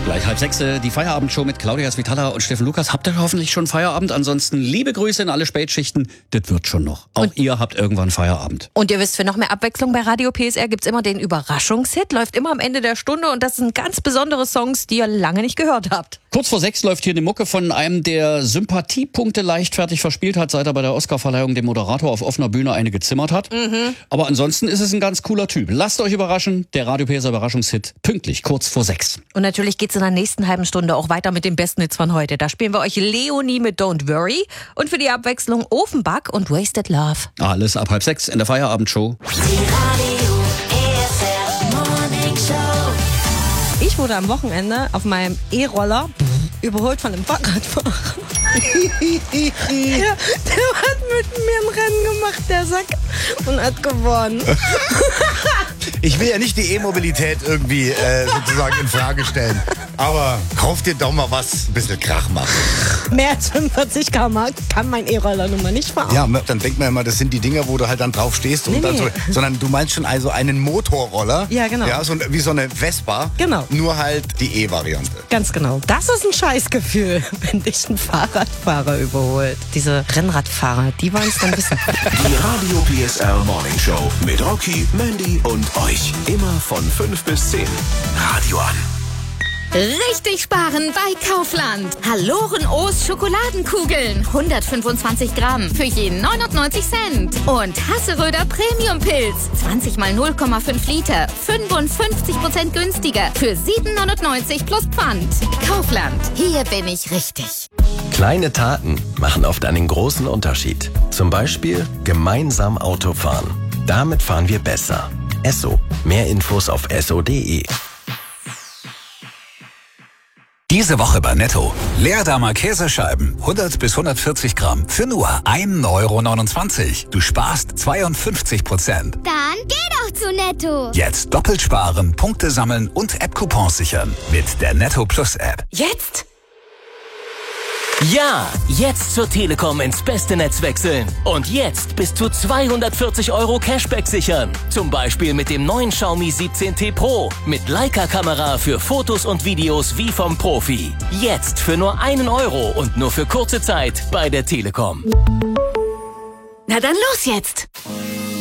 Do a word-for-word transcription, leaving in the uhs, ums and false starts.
Gleich halb sechs, die Feierabendshow mit Claudia Svitala und Steffen Lukas. Habt ihr hoffentlich schon Feierabend? Ansonsten liebe Grüße in alle Spätschichten. Das wird schon noch. Auch und ihr habt irgendwann Feierabend. Und ihr wisst, für noch mehr Abwechslung bei Radio P S R gibt's immer den Überraschungshit. Läuft immer am Ende der Stunde und das sind ganz besondere Songs, die ihr lange nicht gehört habt. Kurz vor sechs läuft hier eine Mucke von einem, der Sympathiepunkte leichtfertig verspielt hat, seit er bei der Oscarverleihung dem Moderator auf offener Bühne eine gezimmert hat. Mhm. Aber ansonsten ist es ein ganz cooler Typ. Lasst euch überraschen. Der Radio P S R Überraschungshit pünktlich, kurz vor sechs. Und natürlich geht's in der nächsten halben Stunde auch weiter mit den besten Hits von heute. Da spielen wir euch Leonie mit Don't Worry und für die Abwechslung Ofenback und Wasted Love. Alles ab halb sechs in der Feierabendshow. Ich wurde am Wochenende auf meinem E-Roller überholt von einem Fahrradfahrer. der, der hat mit mir ein Rennen gemacht, der Sack, und hat gewonnen. Ich will ja nicht die E-Mobilität irgendwie äh, sozusagen in Frage stellen. Aber kauf dir doch mal was, ein bisschen Krach macht. Mehr als fünfundvierzig Kilometer kann mein E-Roller nun mal nicht fahren. Ja, dann denkt man immer, das sind die Dinger, wo du halt dann drauf stehst. Und nee, dann nee. So, sondern du meinst schon also einen Motorroller. Ja, genau. Ja, so wie so eine Vespa. Genau. Nur halt die E-Variante. Ganz genau. Das ist ein Scheißgefühl, wenn dich ein Fahrradfahrer überholt. Diese Rennradfahrer, die wollen es dann wissen. Die Radio P S R Morning Show mit Rocky, Mandy und euch. Immer von fünf bis zehn. Radio an. Richtig sparen bei Kaufland. Haloren O's Schokoladenkugeln. hundertfünfundzwanzig Gramm für jeden neunundneunzig Cent. Und Hasseröder Premium Pilz. zwanzig mal null Komma fünf Liter. fünfundfünfzig Prozent günstiger. Für sieben neunundneunzig plus Pfand. Kaufland. Hier bin ich richtig. Kleine Taten machen oft einen großen Unterschied. Zum Beispiel gemeinsam Auto fahren. Damit fahren wir besser. Esso. Mehr Infos auf esso punkt de. Diese Woche bei Netto. Leerdamer Käsescheiben, hundert bis hundertvierzig Gramm, für nur ein Euro neunundzwanzig. Du sparst zweiundfünfzig Prozent. Dann geh doch zu Netto. Jetzt doppelt sparen, Punkte sammeln und App-Coupons sichern. Mit der Netto Plus App. Jetzt? Ja, jetzt zur Telekom ins beste Netz wechseln. Und jetzt bis zu zweihundertvierzig Euro Cashback sichern. Zum Beispiel mit dem neuen Xiaomi siebzehn T Pro. Mit Leica-Kamera für Fotos und Videos wie vom Profi. Jetzt für nur einen Euro und nur für kurze Zeit bei der Telekom. Na dann los jetzt.